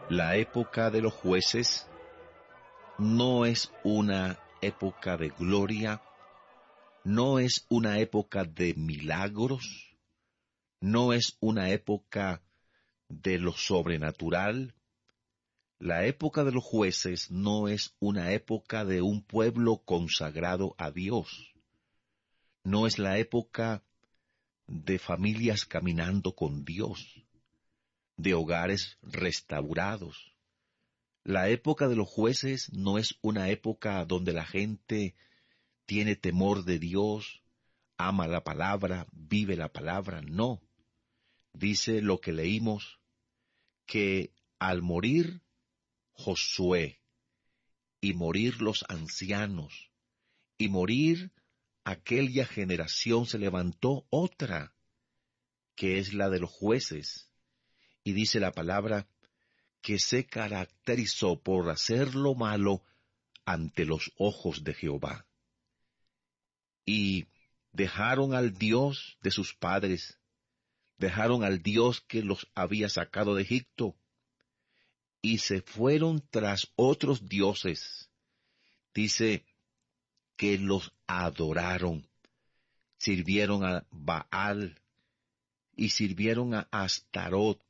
La época de los jueces no es una época de gloria, no es una época de milagros, no es una época de lo sobrenatural. La época de los jueces no es una época de un pueblo consagrado a Dios. No es la época de familias caminando con Dios, de hogares restaurados. La época de los jueces no es una época donde la gente tiene temor de Dios, ama la palabra, vive la palabra. No. Dice lo que leímos, que al morir Josué, y morir los ancianos, y morir aquella generación, se levantó otra, que es la de los jueces. Y dice la palabra que se caracterizó por hacer lo malo ante los ojos de Jehová. Y dejaron al Dios de sus padres, dejaron al Dios que los había sacado de Egipto, y se fueron tras otros dioses. Dice que los adoraron, sirvieron a Baal, y sirvieron a Astarot,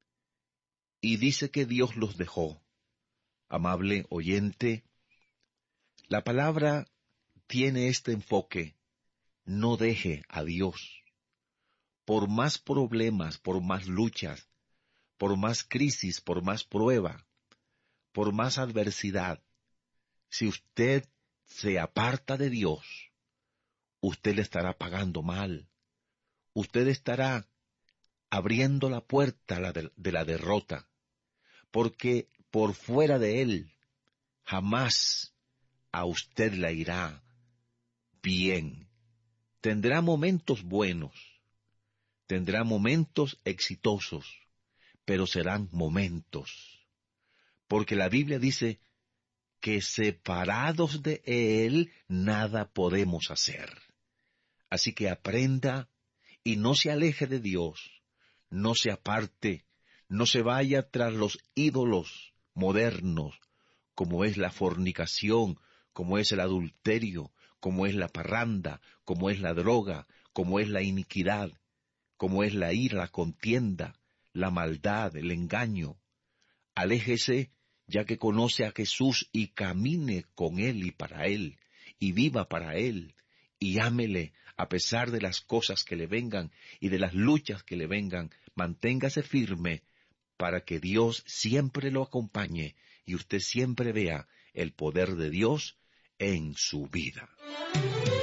y dice que Dios los dejó. Amable oyente, la palabra tiene este enfoque: no deje a Dios. Por más problemas, por más luchas, por más crisis, por más prueba, por más adversidad, si usted se aparta de Dios, usted le estará pagando mal. Usted estará abriendo la puerta de la derrota, porque por fuera de Él jamás a usted le irá bien. Tendrá momentos buenos, tendrá momentos exitosos, pero serán momentos. Porque la Biblia dice que separados de Él nada podemos hacer. Así que aprenda y no se aleje de Dios, no se aparte, no se vaya tras los ídolos modernos, como es la fornicación, como es el adulterio, como es la parranda, como es la droga, como es la iniquidad, como es la ira, la contienda, la maldad, el engaño. Aléjese, ya que conoce a Jesús, y camine con Él y para Él, y viva para Él, y ámele a pesar de las cosas que le vengan y de las luchas que le vengan. Manténgase firme para que Dios siempre lo acompañe y usted siempre vea el poder de Dios en su vida.